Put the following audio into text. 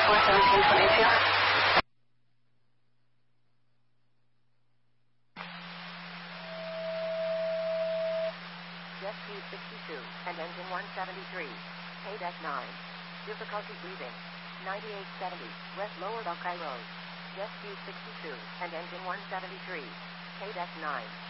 1722. Jet speed 62 and engine 173. KDEC 9. Difficulty breathing. 9870 West Lower Buckeye Road. Jet speed 62 and engine 173. KDEC 9.